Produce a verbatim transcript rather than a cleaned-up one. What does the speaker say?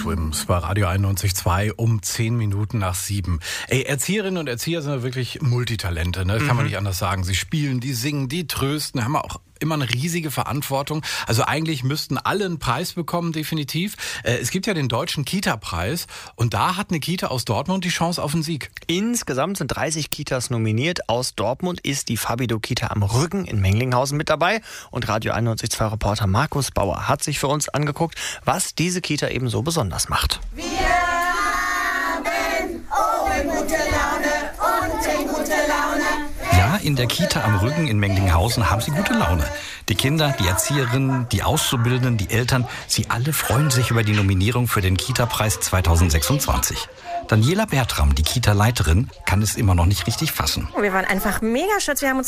Swims bei Radio einundneunzig Komma zwei um zehn Minuten nach sieben. Ey, Erzieherinnen und Erzieher sind wirklich Multitalente, ne? Das kann man nicht anders sagen. Sie spielen, die singen, die trösten, haben auch immer eine riesige Verantwortung. Also eigentlich müssten alle einen Preis bekommen, definitiv. Es gibt ja den Deutschen Kita-Preis und da hat eine Kita aus Dortmund die Chance auf einen Sieg. Insgesamt sind dreißig Kitas nominiert. Aus Dortmund ist die Fabido-Kita am Rücken in Menglinghausen mit dabei. Und Radio einundneunzig Komma zwei Reporter Markus Bauer hat sich für uns angeguckt, was diese Kita eben so besonders macht. Wir haben oben gute Laune, unten gute Laune. Ja, in der Kita am Rücken in Menglinghausen haben sie gute Laune. Die Kinder, die Erzieherinnen, die Auszubildenden, die Eltern, sie alle freuen sich über die Nominierung für den Kita-Preis zweitausendsechsundzwanzig. Daniela Bertram, die Kita-Leiterin, kann es immer noch nicht richtig fassen. Wir waren einfach mega stolz. Wir haben uns